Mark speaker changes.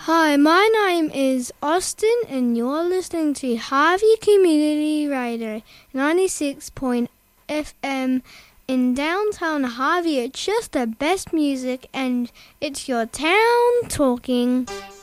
Speaker 1: Hi, my name is Austin, and you're listening to Harvey Community Radio 96.FM in downtown Harvey. It's just the best music, and it's your town talking.